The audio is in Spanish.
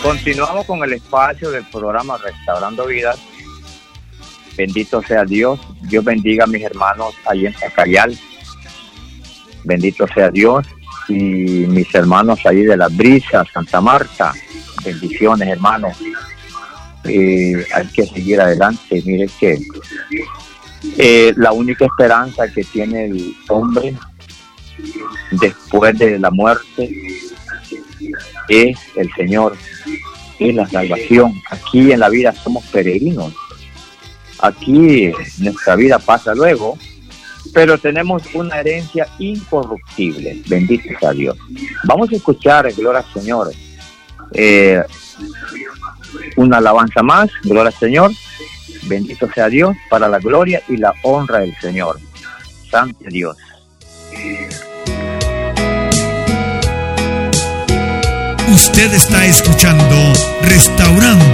Continuamos con el espacio del programa Restaurando Vidas. Bendito sea Dios. Dios bendiga a mis hermanos ahí en Zacarial. Bendito sea Dios. Y mis hermanos ahí de Las Brisas, Santa Marta. Bendiciones, hermanos. Hay que seguir adelante. Mire que la única esperanza que tiene el hombre después de la muerte es el Señor, es la salvación. Aquí en la vida somos peregrinos. Aquí nuestra vida pasa luego, pero tenemos una herencia incorruptible. Bendito sea Dios. Vamos a escuchar, gloria al Señor, una alabanza más, gloria al Señor. Bendito sea Dios, para la gloria y la honra del Señor. Santo Dios. Usted está escuchando Restaurando